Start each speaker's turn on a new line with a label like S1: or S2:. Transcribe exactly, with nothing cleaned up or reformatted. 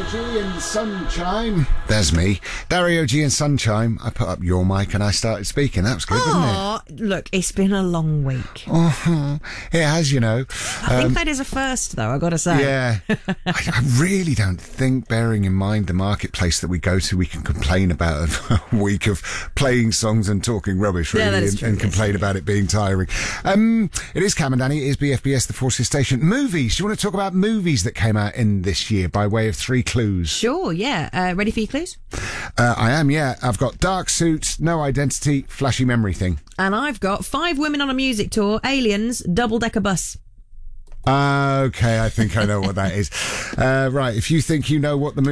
S1: G and Sunshine. There's me. Dario G and Sunshine. I put up your mic and I started speaking. That was good, wasn't it?
S2: Oh, look, it's been a long week.
S1: Oh, it has, you know.
S2: I
S1: Um,
S2: think that is a first, though, I've got to say.
S1: Yeah. I, I really don't think, bearing in mind the marketplace that we go to, we can complain about a, a week of playing songs and talking rubbish, really,
S2: Yeah, that is
S1: and,
S2: true,
S1: and
S2: yes.
S1: complain about it being tiring. Um, it is Cam and Danny. It is B F B S, the Forces Station. Movies. Do you want to talk about movies that came out in this year by way of three clues?
S2: Sure, yeah. Uh, ready for your clues?
S1: Uh, I am, yeah. I've got Dark Suit, No Identity, Flashy Memory Thing.
S2: And I've got Five Women on a Music Tour, Aliens, Double-Decker Bus.
S1: Okay, I think I know what that is. Uh, right, if you think you know what the